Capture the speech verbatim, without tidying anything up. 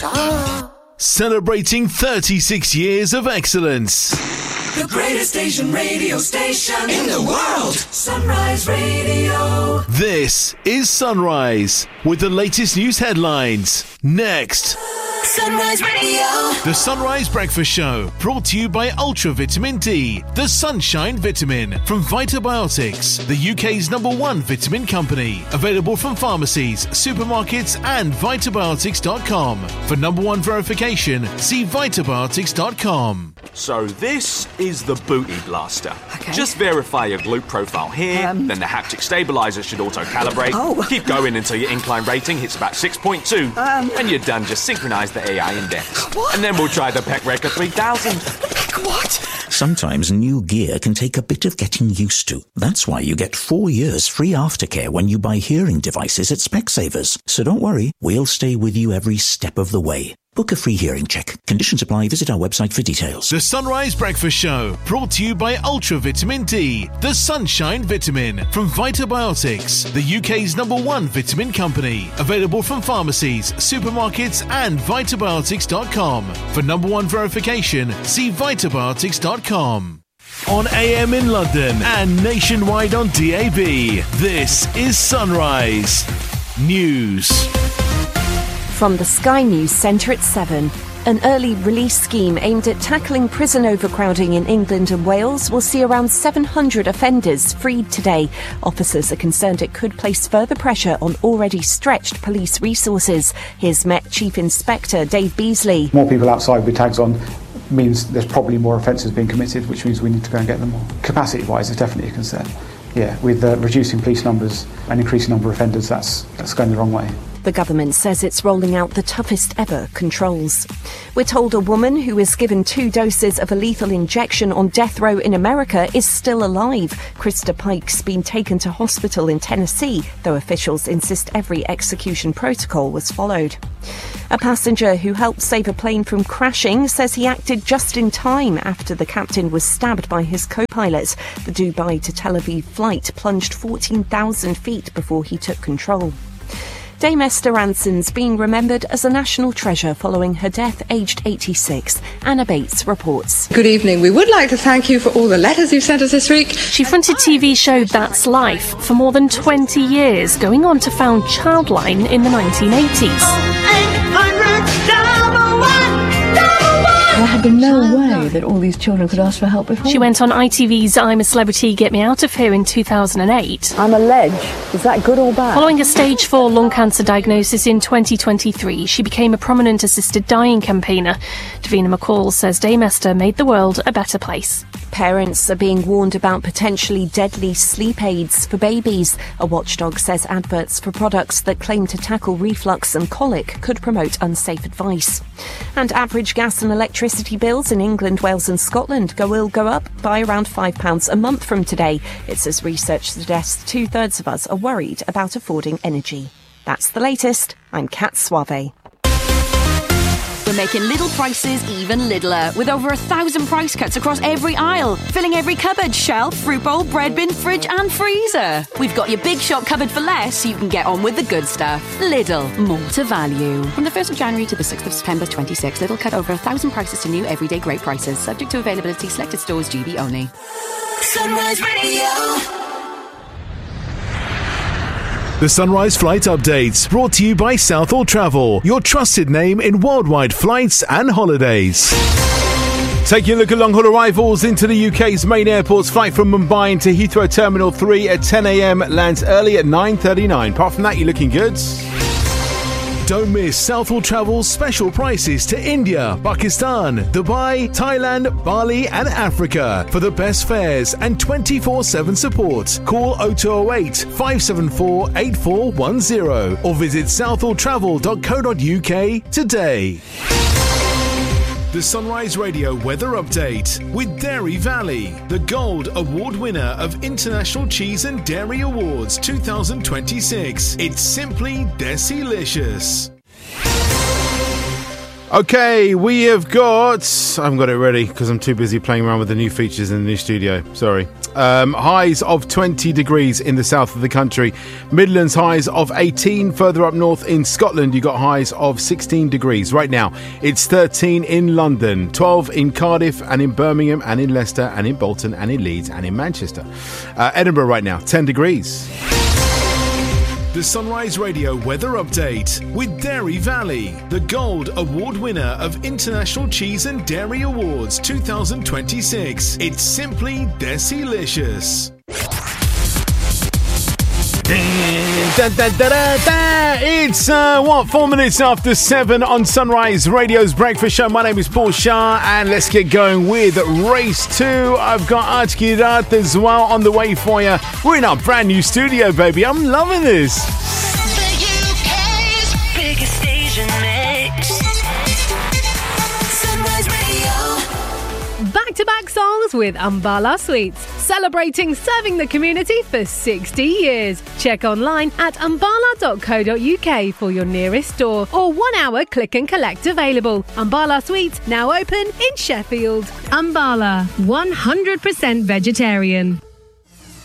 Ah. Celebrating thirty-six years of excellence. The greatest Asian radio station in the world. Sunrise Radio. This is Sunrise with the latest news headlines. Next. Sunrise Radio. The Sunrise Breakfast Show, brought to you by Ultra Vitamin D, the Sunshine Vitamin from Vitabiotics, the U K's number one vitamin company. Available from pharmacies, supermarkets and vitabiotics dot com. For number one verification, see vitabiotics dot com. So this is the Booty Blaster. Okay. Just verify your glute profile here, Um. then the haptic stabilizer should auto-calibrate. Oh. Keep going until your incline rating hits about six point two. Um. When you're done, just synchronize the A I index. What? And then we'll try the Pec Record three thousand. What? Sometimes new gear can take a bit of getting used to. That's why you get four years free aftercare when you buy hearing devices at Specsavers. So don't worry, we'll stay with you every step of the way. Book a free hearing check. Conditions apply. Visit our website for details. The Sunrise Breakfast Show, brought to you by Ultra Vitamin D, the Sunshine Vitamin from Vitabiotics, the U K's number one vitamin company. Available from pharmacies, supermarkets and vitabiotics dot com. For number one verification, see vitabiotics dot com. On A M in London and nationwide on D A B, this is Sunrise News. From the Sky News Centre at seven. An early release scheme aimed at tackling prison overcrowding in England and Wales will see around seven hundred offenders freed today. Officers are concerned it could place further pressure on already stretched police resources. Here's Met Chief Inspector Dave Beasley. More people outside with tags on means there's probably more offences being committed, which means we need to go and get them more. Capacity-wise, it's definitely a concern. Yeah, with uh, reducing police numbers and increasing number of offenders, that's that's going the wrong way. The government says it's rolling out the toughest ever controls. We're told a woman who was given two doses of a lethal injection on death row in America is still alive. Krista Pike's been taken to hospital in Tennessee, though officials insist every execution protocol was followed. A passenger who helped save a plane from crashing says he acted just in time after the captain was stabbed by his co-pilot. The Dubai to Tel Aviv flight plunged fourteen thousand feet before he took control. Dame Esther Ranson's being remembered as a national treasure following her death aged eighty-six. Anna Bates reports. Good evening. We would like to thank you for all the letters you've sent us this week. She fronted T V show That's Life for more than twenty years, going on to found Childline in the nineteen eighties. There had been no way that all these children could ask for help before. She went on I T V's I'm a Celebrity, Get Me Out of Here in two thousand eight. I'm a ledge. Is that good or bad? Following a stage four lung cancer diagnosis in twenty twenty-three, she became a prominent assisted dying campaigner. Davina McCall says Dame Esther made the world a better place. Parents are being warned about potentially deadly sleep aids for babies. A watchdog says adverts for products that claim to tackle reflux and colic could promote unsafe advice. And average gas and electricity bills in England, Wales and Scotland go will go up by around five pounds a month from today. It says research suggests two-thirds of us are worried about affording energy. That's the latest. I'm Kat Suave. We're making little prices even littler, with over a thousand price cuts across every aisle, filling every cupboard, shelf, fruit bowl, bread bin, fridge and freezer. We've got your big shop covered for less, so you can get on with the good stuff. Lidl, more to value. From the first of January to the sixth of September twenty-six, Lidl cut over a thousand prices to new everyday great prices, subject to availability, selected stores, G B only. Sunrise Radio. The Sunrise Flight Updates, brought to you by Southall Travel, your trusted name in worldwide flights and holidays. Taking a look at long-haul arrivals into the U K's main airports. Flight from Mumbai into Heathrow Terminal three at ten a.m. lands early at nine thirty-nine. Apart from that, you're looking good. Don't miss Southall Travel's special prices to India, Pakistan, Dubai, Thailand, Bali and Africa. For the best fares and twenty-four seven support, call oh two oh eight, five seven four, eight four one oh or visit southall travel dot co dot u k today. The Sunrise Radio Weather Update with Dairy Valley, the Gold Award winner of International Cheese and Dairy Awards twenty twenty-six. It's simply Desilicious. Okay, we have got... I haven't got it ready because I'm too busy playing around with the new features in the new studio. Sorry. Um, highs of twenty degrees in the south of the country. Midlands highs of eighteen. Further up north in Scotland, you got highs of sixteen degrees. Right now, it's thirteen in London, twelve in Cardiff and in Birmingham and in Leicester and in Bolton and in Leeds and in Manchester. Uh, Edinburgh right now, ten degrees. The Sunrise Radio weather update with Dairy Valley, the Gold Award winner of International Cheese and Dairy Awards twenty twenty-six. It's simply Desilicious. Da, da, da, da, da. It's, uh, what, four minutes after seven on Sunrise Radio's Breakfast Show. My name is Paul Shah, and let's get going with race two. I've got Aaj Raat as well on the way for you. We're in our brand new studio, baby. I'm loving this. The U K's biggest Asian mix. Sunrise Radio. Back-to-back songs with Ambala Sweets, celebrating serving the community for sixty years. Check online at ambala dot co dot uk for your nearest store or one-hour click and collect available. Ambala Sweets now open in Sheffield. Ambala, one hundred percent vegetarian.